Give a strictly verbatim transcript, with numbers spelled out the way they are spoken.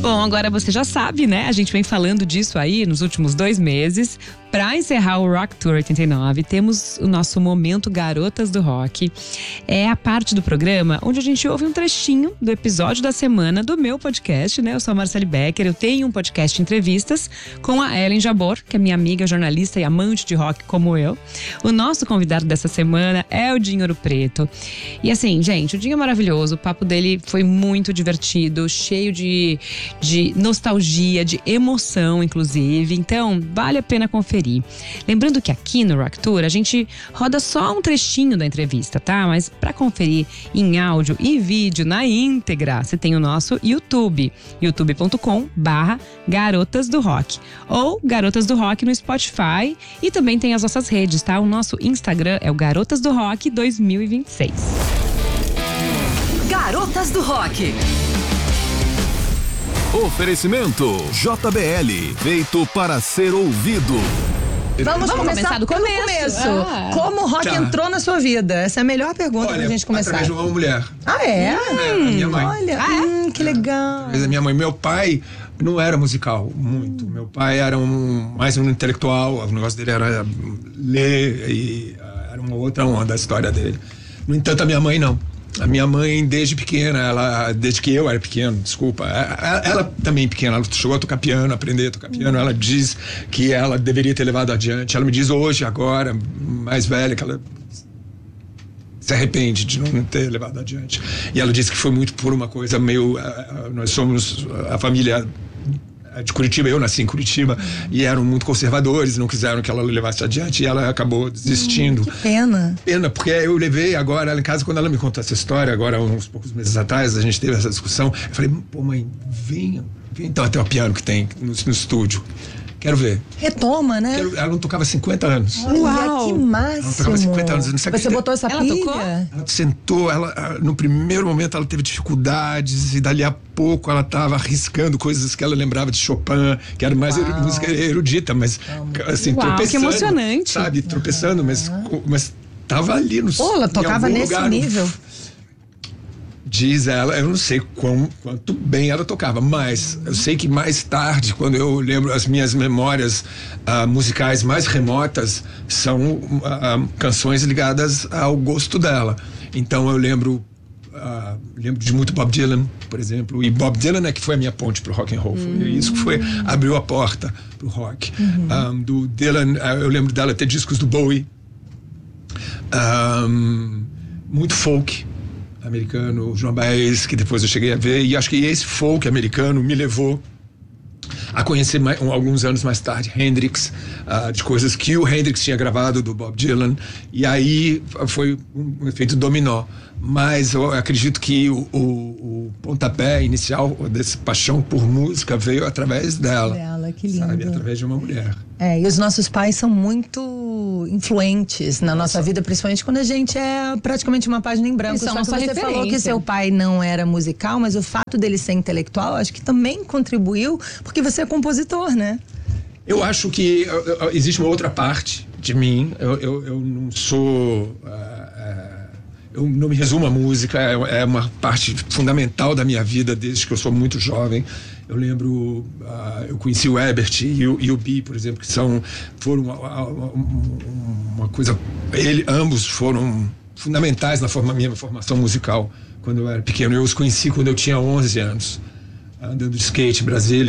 Bom, agora você já sabe, né? A gente vem falando disso aí nos últimos dois meses. Pra encerrar o Rock Tour oitenta e nove, temos o nosso momento Garotas do Rock. É a parte do programa onde a gente ouve um trechinho do episódio da semana do meu podcast, né? Eu sou a Marcele Becker, eu tenho um podcast de entrevistas com a Ellen Jabor, que é minha amiga, jornalista e amante de rock como eu. O nosso convidado dessa semana é o Dinho Ouro Preto. E assim, gente, o Dinho é maravilhoso, o papo dele foi muito divertido, cheio de, de nostalgia, de emoção, inclusive. Então, vale a pena conferir. Lembrando que aqui no Rock Tour a gente roda só um trechinho da entrevista, tá? Mas para conferir em áudio e vídeo na íntegra, você tem o nosso YouTube, youtube ponto com barra Garotas do Rock, ou Garotas do Rock no Spotify, e também tem as nossas redes, tá? O nosso Instagram é o Garotas do Rock dois mil e vinte e seis. Garotas do Rock. Oferecimento J B L, feito para ser ouvido. Vamos, Vamos começar começar do pelo começo. começo. Ah. Como o rock Tá. entrou na sua vida? Essa é a melhor pergunta Olha, pra gente começar. através de uma mulher. Ah, é? É, a minha mãe. Olha, hum, que legal. Através da minha mãe. Meu pai não era musical, muito. Meu pai era um, mais um intelectual, o negócio dele era ler e uh, era uma outra onda a história dele. No entanto, a minha mãe não. A minha mãe, desde pequena, ela, desde que eu era pequeno, desculpa, ela, ela também pequena, ela chegou a tocar piano, aprender a tocar piano, ela diz que ela deveria ter levado adiante. Ela me diz hoje, agora, mais velha, que ela se arrepende de não ter levado adiante. E ela disse que foi muito por uma coisa meio... Uh, nós somos a família de Curitiba, eu nasci em Curitiba, e eram muito conservadores, não quiseram que ela levasse adiante, e ela acabou desistindo. Hum, que pena. Pena, porque eu levei agora ela em casa, quando ela me contou essa história, agora uns poucos meses atrás, a gente teve essa discussão, eu falei, pô mãe, vem, vem então até o piano que tem no, no estúdio. Quero ver. Retoma, né? Quero, ela não tocava cinquenta anos. Olha, Uau. que máximo. Ela tocava cinquenta anos. Não sei Você que- botou essa Ela pilha? tocou? Ela sentou, ela, no primeiro momento ela teve dificuldades e dali a pouco ela estava arriscando coisas que ela lembrava de Chopin, que era mais Uau. música erudita, mas assim, Uau, tropeçando. que emocionante. Sabe, tropeçando, mas, mas tava ali no Pô, ela em tocava algum nesse lugar, no- nível. Diz ela, eu não sei quão, quanto bem ela tocava, mas eu sei que mais tarde, quando eu lembro as minhas memórias ah, musicais mais remotas, são ah, canções ligadas ao gosto dela. Então eu lembro, ah, lembro de muito Bob Dylan, por exemplo, e Bob Dylan é que foi a minha ponte pro rock and roll. Foi isso que foi, abriu a porta pro rock. Ah, do Dylan, ah, eu lembro dela ter discos do Bowie, ah, muito folk americano, Joan Baez, que depois eu cheguei a ver, e acho que esse folk americano me levou a conhecer mais, um, alguns anos mais tarde Hendrix, uh, de coisas que o Hendrix tinha gravado do Bob Dylan, e aí foi um efeito dominó. Mas eu acredito que o, o, o pontapé inicial dessa paixão por música veio através dela. Dela, que lindo. Sabe, através de uma mulher. É, e os nossos pais são muito influentes na nossa vida, principalmente quando a gente é praticamente uma página em branco. Eles são Só que nossa você falou que referência. seu pai não era musical, mas o fato dele ser intelectual, acho que também contribuiu, porque você é compositor, né? Eu acho que uh, uh, existe uma outra parte de mim. Eu, eu, eu não sou... Uh, uh, eu não me resumo à música. É, é uma parte fundamental da minha vida desde que eu sou muito jovem. Eu lembro... Uh, eu conheci o Herbert e o, e o Bi, por exemplo, que são, foram uma, uma, uma coisa... Ele, ambos foram fundamentais na forma, minha formação musical quando eu era pequeno. Eu os conheci quando eu tinha onze anos, andando de skate em Brasília.